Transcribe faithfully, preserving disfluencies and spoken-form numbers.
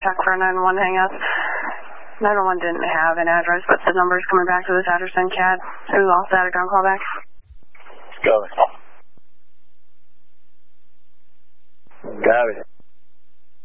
check for a nine one one hang up. nine one one didn't have an address, but the number's coming back to this address in C A D. So we also had a ground call back. Got it. Got it.